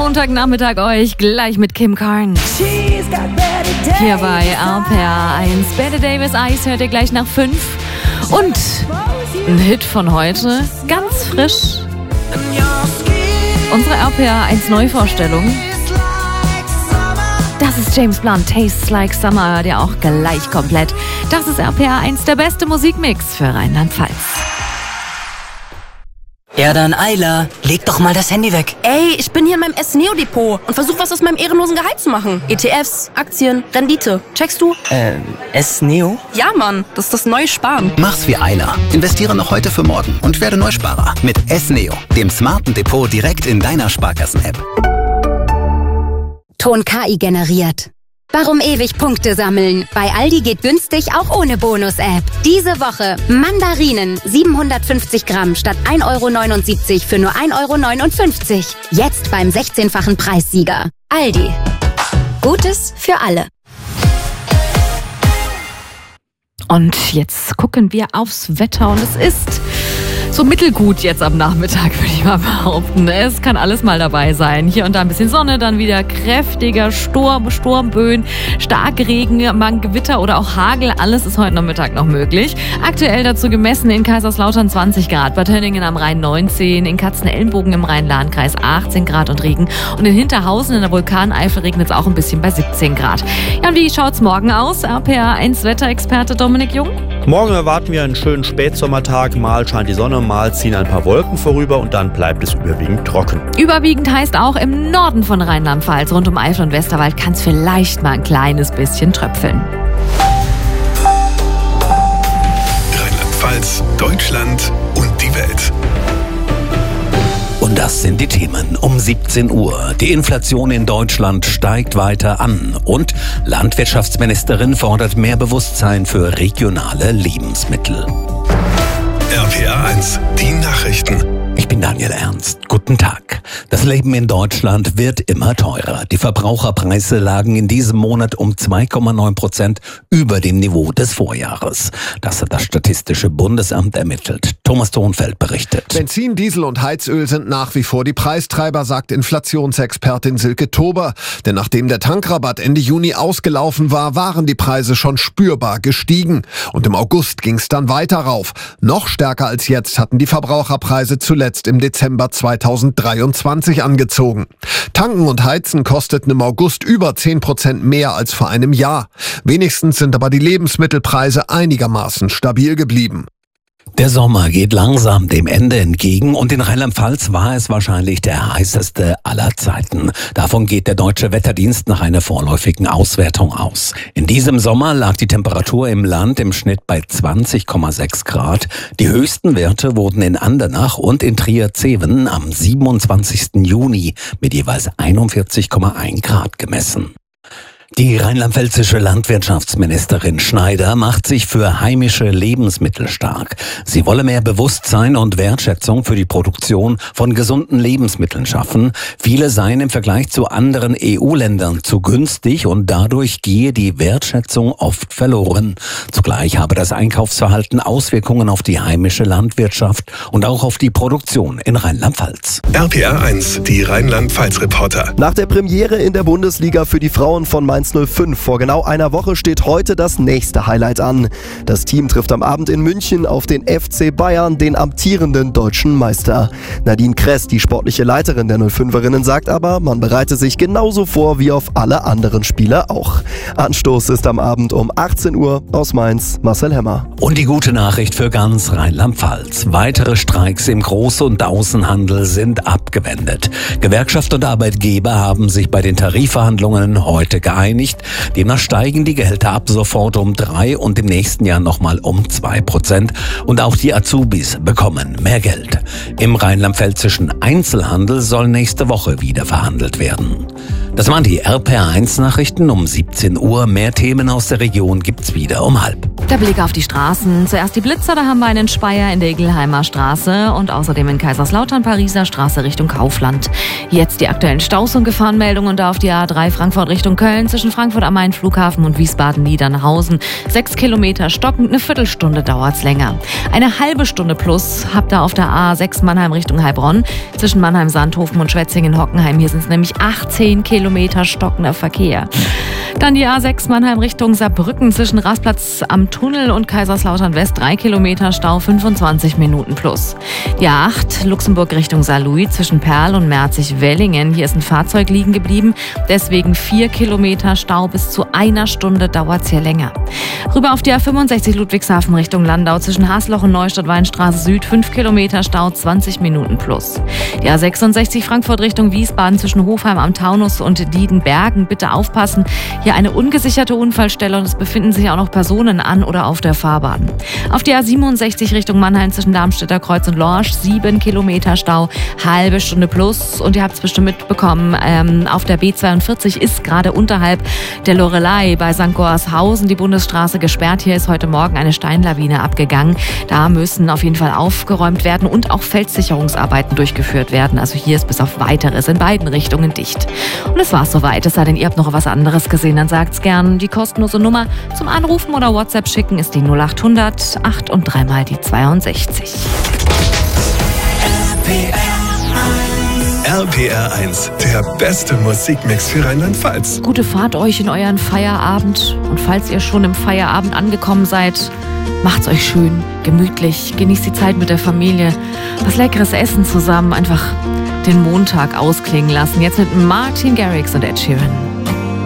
Montagnachmittag euch gleich mit Kim Carnes. Hier bei RPR 1. Bette Davis Eyes hört ihr gleich nach 5. Und ein Hit von heute, ganz frisch. Unsere RPR 1 Neuvorstellung. Das ist James Blunt, Tastes Like Summer, hört ihr auch gleich komplett. Das ist RPR 1, der beste Musikmix für Rheinland-Pfalz. Ja dann, Ayla, leg doch mal das Handy weg. Ey, ich bin hier in meinem S-Neo-Depot und versuche was aus meinem ehrenlosen Gehalt zu machen. ETFs, Aktien, Rendite. Checkst du? S-Neo? Ja, Mann, das ist das neue Sparen. Mach's wie Ayla. Investiere noch heute für morgen und werde Neusparer mit S-Neo, dem smarten Depot direkt in deiner Sparkassen-App. Ton KI generiert. Warum ewig Punkte sammeln? Bei Aldi geht günstig auch ohne Bonus-App. Diese Woche Mandarinen 750 Gramm statt 1,79 € für nur 1,59 €. Jetzt beim 16-fachen Preissieger. Aldi. Gutes für alle. Und jetzt gucken wir aufs Wetter und es ist so mittelgut jetzt am Nachmittag, würde ich mal behaupten. Es kann alles mal dabei sein. Hier und da ein bisschen Sonne, dann wieder kräftiger Sturm, Sturmböen, Starkregen, mal Gewitter oder auch Hagel. Alles ist heute Nachmittag noch möglich. Aktuell dazu gemessen in Kaiserslautern 20 Grad, Bad Hönningen am Rhein 19, in Katzenelnbogen im Rhein-Lahn-Kreis 18 Grad und Regen. Und in Hinterhausen in der Vulkaneifel regnet es auch ein bisschen bei 17 Grad. Ja, und wie schaut's morgen aus? RPR 1 Wetterexperte Dominik Jung. Morgen erwarten wir einen schönen Spätsommertag. Mal scheint die Sonne, mal ziehen ein paar Wolken vorüber und dann bleibt es überwiegend trocken. Überwiegend heißt auch im Norden von Rheinland-Pfalz, rund um Eifel und Westerwald, kann es vielleicht mal ein kleines bisschen tröpfeln. Rheinland-Pfalz, Deutschland und die Welt. Und das sind die Themen um 17 Uhr. Die Inflation in Deutschland steigt weiter an und Landwirtschaftsministerin fordert mehr Bewusstsein für regionale Lebensmittel. RPR 1, die Nachrichten. Ich bin Daniel Ernst. Guten Tag. Das Leben in Deutschland wird immer teurer. Die Verbraucherpreise lagen in diesem Monat um 2,9% über dem Niveau des Vorjahres. Das hat das Statistische Bundesamt ermittelt. Thomas Thonfeld berichtet. Benzin, Diesel und Heizöl sind nach wie vor die Preistreiber, sagt Inflationsexpertin Silke Tober. Denn nachdem der Tankrabatt Ende Juni ausgelaufen war, waren die Preise schon spürbar gestiegen. Und im August ging es dann weiter rauf. Noch stärker als jetzt hatten die Verbraucherpreise zuletzt im Dezember 2023 angezogen. Tanken und Heizen kosteten im August über 10% mehr als vor einem Jahr. Wenigstens sind aber die Lebensmittelpreise einigermaßen stabil geblieben. Der Sommer geht langsam dem Ende entgegen und in Rheinland-Pfalz war es wahrscheinlich der heißeste aller Zeiten. Davon geht der Deutsche Wetterdienst nach einer vorläufigen Auswertung aus. In diesem Sommer lag die Temperatur im Land im Schnitt bei 20,6 Grad. Die höchsten Werte wurden in Andernach und in Trier-Zeven am 27. Juni mit jeweils 41,1 Grad gemessen. Die rheinland-pfälzische Landwirtschaftsministerin Schneider macht sich für heimische Lebensmittel stark. Sie wolle mehr Bewusstsein und Wertschätzung für die Produktion von gesunden Lebensmitteln schaffen. Viele seien im Vergleich zu anderen EU-Ländern zu günstig und dadurch gehe die Wertschätzung oft verloren. Zugleich habe das Einkaufsverhalten Auswirkungen auf die heimische Landwirtschaft und auch auf die Produktion in Rheinland-Pfalz. RPR 1, die Rheinland-Pfalz-Reporter. Nach der Premiere in der Bundesliga für die Frauen von Mainz 05 vor genau einer Woche steht heute das nächste Highlight an. Das Team trifft am Abend in München auf den FC Bayern, den amtierenden deutschen Meister. Nadine Kress, die sportliche Leiterin der 05erinnen, sagt aber, man bereite sich genauso vor wie auf alle anderen Spiele auch. Anstoß ist am Abend um 18 Uhr. Aus Mainz, Marcel Hemmer. Und die gute Nachricht für ganz Rheinland-Pfalz. Weitere Streiks im Groß- und Außenhandel sind abgewendet. Gewerkschaft und Arbeitgeber haben sich bei den Tarifverhandlungen heute geeinigt. Demnach steigen die Gehälter ab sofort um 3% und im nächsten Jahr nochmal um 2%. Und auch die Azubis bekommen mehr Geld. Im rheinland-pfälzischen Einzelhandel soll nächste Woche wieder verhandelt werden. Das waren die RPR1-Nachrichten um 17 Uhr. Mehr Themen aus der Region gibt's wieder um 12:30. Der Blick auf die Straßen. Zuerst die Blitzer, da haben wir einen Speyer in der Igelheimer Straße und außerdem in Kaiserslautern, Pariser Straße Richtung Kaufland. Jetzt die aktuellen Staus- und Gefahrenmeldungen da auf die A3 Frankfurt Richtung Köln zwischen Frankfurt am Main Flughafen und Wiesbaden-Niedernhausen. 6 Kilometer stockend, eine Viertelstunde dauert's länger. Eine halbe Stunde plus habt ihr auf der A6 Mannheim Richtung Heilbronn zwischen Mannheim-Sandhofen und Schwetzingen-Hockenheim. Hier sind es nämlich 18 Kilometer stockender Verkehr. Dann die A6 Mannheim Richtung Saarbrücken zwischen Rastplatz am Tunnel und Kaiserslautern West 3 Kilometer Stau, 25 Minuten plus. Die A8 Luxemburg Richtung Saarlouis zwischen Perl und Merzig-Wellingen. Hier ist ein Fahrzeug liegen geblieben, deswegen 4 Kilometer Stau, bis zu einer Stunde dauert es hier länger. Rüber auf die A65 Ludwigshafen Richtung Landau zwischen Hasloch und Neustadt-Weinstraße Süd 5 Kilometer Stau, 20 Minuten plus. Die A66 Frankfurt Richtung Wiesbaden zwischen Hofheim am Taunus und Diedenbergen. Bitte aufpassen, hier eine ungesicherte Unfallstelle und es befinden sich auch noch Personen an oder auf der Fahrbahn. Auf die A67 Richtung Mannheim zwischen Darmstädter Kreuz und Lorsch 7 Kilometer Stau, halbe Stunde plus. Und ihr habt es bestimmt mitbekommen, auf der B42 ist gerade unterhalb der Lorelei bei St. Gorshausen die Bundesstraße gesperrt. Hier ist heute Morgen eine Steinlawine abgegangen. Da müssen auf jeden Fall aufgeräumt werden und auch Felssicherungsarbeiten durchgeführt werden. Also hier ist bis auf Weiteres in beiden Richtungen dicht. Und es war's soweit. Es sei denn, ihr habt noch was anderes gesehen, dann sagt's gern. Die kostenlose Nummer zum Anrufen oder WhatsApp schicken ist die 0800 8 und 3 mal die 62. RPR1, der beste Musikmix für Rheinland-Pfalz. Gute Fahrt euch in euren Feierabend. Und falls ihr schon im Feierabend angekommen seid, macht's euch schön, gemütlich, genießt die Zeit mit der Familie, was leckeres Essen zusammen, einfach den Montag ausklingen lassen. Jetzt mit Martin Garrix und Ed Sheeran.